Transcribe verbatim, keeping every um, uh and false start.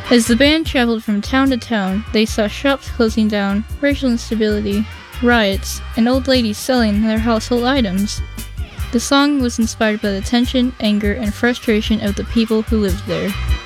As the band traveled from town to town, they saw shops closing down, racial instability, riots, and old ladies selling their household items. The song was inspired by the tension, anger, and frustration of the people who lived there.